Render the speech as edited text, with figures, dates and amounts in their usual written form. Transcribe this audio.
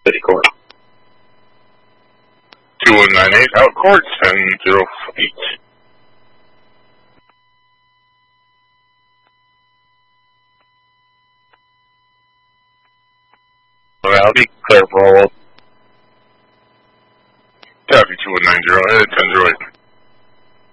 City Court. 2198, out court, 1008. I'll be clear for all. Copy 2190,